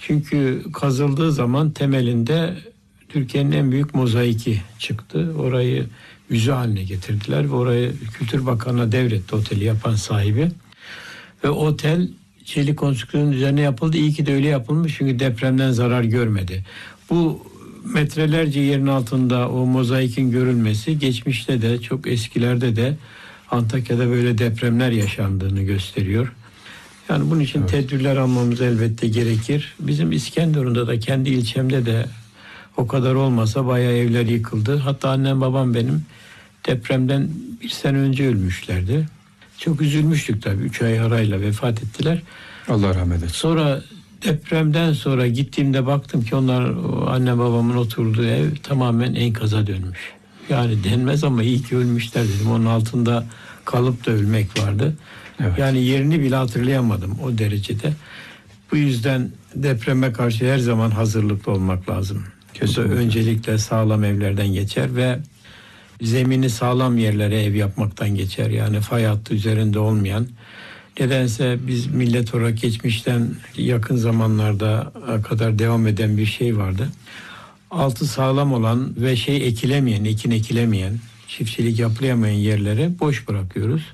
Çünkü kazıldığı zaman temelinde Türkiye'nin en büyük mozaiki çıktı. Orayı müze haline getirdiler ve orayı Kültür Bakanı'na devretti oteli yapan sahibi. Ve otel çelik konstrüksiyonun üzerine yapıldı. İyi ki de öyle yapılmış çünkü depremden zarar görmedi. Bu metrelerce yerin altında o mozaikin görülmesi geçmişte de çok eskilerde de Antakya'da böyle depremler yaşandığını gösteriyor. Yani bunun için tedbirler almamız elbette gerekir. Bizim İskenderun'da da kendi ilçemde de o kadar olmasa bayağı evler yıkıldı. Hatta annem babam benim depremden 1 sene önce ölmüşlerdi. Çok üzülmüştük tabii. 3 ay arayla vefat ettiler. Allah rahmet etsin. Sonra depremden sonra gittiğimde baktım ki onlar anne babamın oturduğu ev tamamen enkaza dönmüş. Yani denmez ama iyi ki ölmüşler dedim. Onun altında kalıp da ölmek vardı. Evet. Yani yerini bile hatırlayamadım o derecede. Bu yüzden depreme karşı her zaman hazırlıklı olmak lazım. Kesinlikle. Bu da öncelikle sağlam evlerden geçer ve zemini sağlam yerlere ev yapmaktan geçer. Yani fay hattı üzerinde olmayan. Nedense biz millet olarak geçmişten yakın zamanlarda kadar devam eden bir şey vardı. Altı sağlam olan ve ekin ekilemeyen, çiftçilik yapılamayan yerleri boş bırakıyoruz.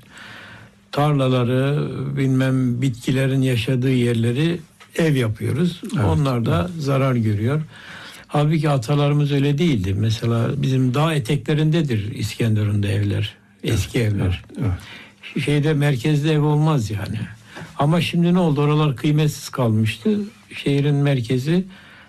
Tarlaları, bitkilerin yaşadığı yerleri ev yapıyoruz. Evet. Onlar da zarar görüyor. Halbuki atalarımız öyle değildi. Mesela bizim dağ eteklerindedir İskenderun'da evler, eski evler. Evet. Merkezde ev olmaz yani. Ama şimdi ne oldu? Oralar kıymetsiz kalmıştı. Şehrin merkezi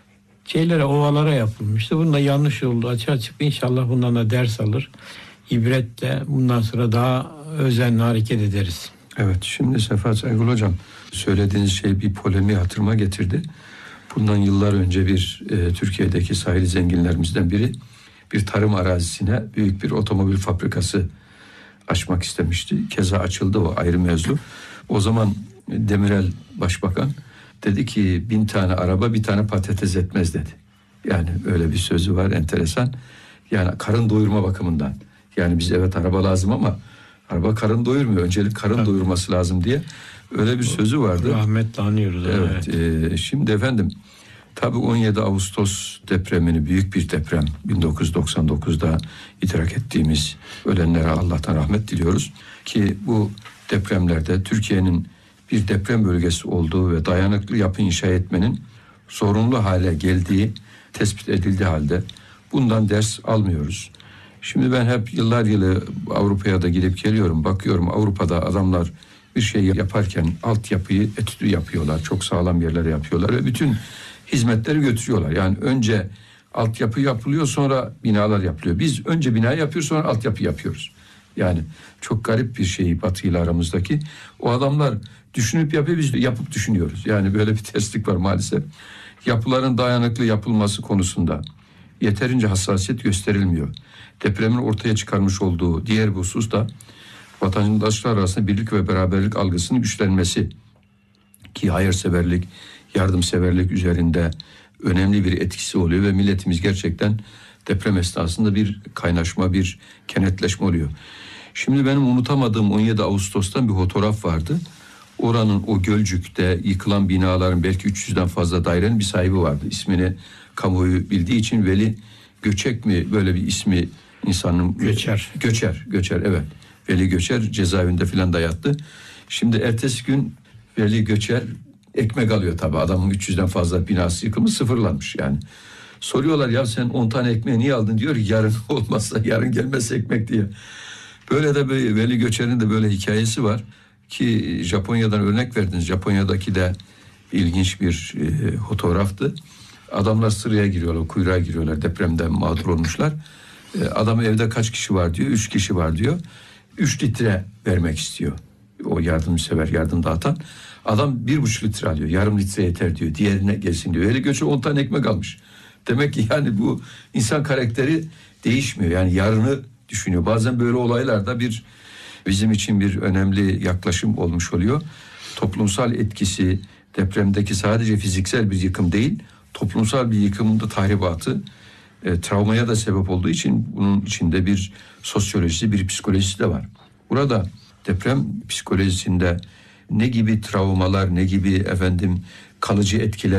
ovalara yapılmıştı. Bunun da yanlış oldu. Açığa çıktı. İnşallah bundan da ders alır. İbretle bundan sonra daha özenli hareket ederiz. Evet, şimdi Sefa Saygul Hocam söylediğiniz şey bir polemiği hatırıma getirdi. Bundan yıllar önce Türkiye'deki sahil zenginlerimizden biri bir tarım arazisine büyük bir otomobil fabrikası açmak istemişti. Keza açıldı, o ayrı mevzu. O zaman Demirel Başbakan dedi ki 1000 tane araba 1 tane patates etmez dedi. Yani öyle bir sözü var, enteresan. Yani karın doyurma bakımından. Yani biz evet araba lazım ama araba karın doyurmuyor. Öncelik karın doyurması lazım diye öyle bir sözü vardı. Rahmetle anıyoruz. Evet. Şimdi efendim tabii 17 Ağustos depremini, büyük bir deprem 1999'da idrak ettiğimiz, ölenlere Allah'tan rahmet diliyoruz. Ki bu depremlerde Türkiye'nin bir deprem bölgesi olduğu ve dayanıklı yapı inşa etmenin zorunlu hale geldiği tespit edildiği halde bundan ders almıyoruz. Şimdi ben hep yıllar yılı Avrupa'ya da gidip geliyorum. Bakıyorum Avrupa'da adamlar bir şey yaparken altyapıyı etüdü yapıyorlar. Çok sağlam yerlere yapıyorlar ve bütün hizmetleri götürüyorlar. Yani önce altyapı yapılıyor, sonra binalar yapılıyor. Biz önce bina yapıyoruz, sonra altyapı yapıyoruz. Yani çok garip bir şey Batı ile aramızdaki. O adamlar düşünüp yapıyor, biz de yapıp düşünüyoruz. Yani böyle bir terslik var maalesef. Yapıların dayanıklı yapılması konusunda yeterince hassasiyet gösterilmiyor. Depremin ortaya çıkarmış olduğu diğer bir husus da vatandaşlar arasında birlik ve beraberlik algısının güçlenmesi, ki hayırseverlik, yardımseverlik üzerinde önemli bir etkisi oluyor ve milletimiz gerçekten deprem esnasında bir kaynaşma, bir kenetleşme oluyor. Şimdi benim unutamadığım 17 Ağustos'tan bir fotoğraf vardı. Oranın o Gölcük'te yıkılan binaların belki 300'den fazla dairenin bir sahibi vardı. İsmini kamuoyu bildiği için Veli Göçek mi, böyle bir ismi insanın... Göçer evet. Veli Göçer cezaevinde filan da yattı. Şimdi ertesi gün Veli Göçer ekmek alıyor tabii. Adamın 300'den fazla binası yıkılmış, sıfırlanmış yani. Soruyorlar ya sen 10 tane ekmeği niye aldın? Diyor ki yarın olmazsa, yarın gelmezse ekmek diye. Böyle de Veli Göçer'in de böyle hikayesi var. Ki Japonya'dan örnek verdiniz. Japonya'daki de ilginç bir fotoğraftı. Adamlar sıraya giriyorlar, kuyruğa giriyorlar. Depremden mağdur olmuşlar. Adam evde kaç kişi var diyor. 3 kişi var diyor. 3 litre vermek istiyor. O yardımsever, yardım dağıtan. Adam 1,5 litre alıyor. Yarım litre yeter diyor. Diğerine gelsin diyor. Veli Göçer 10 tane ekmek almış. Demek ki yani bu insan karakteri değişmiyor. Yani yarını düşünüyor. Bazen böyle olaylarda bizim için bir önemli yaklaşım olmuş oluyor. Toplumsal etkisi depremdeki sadece fiziksel bir yıkım değil, toplumsal bir yıkımın da tahribatı, travmaya da sebep olduğu için bunun içinde bir sosyolojisi, bir psikolojisi de var. Burada deprem psikolojisinde ne gibi travmalar, ne gibi kalıcı etkiler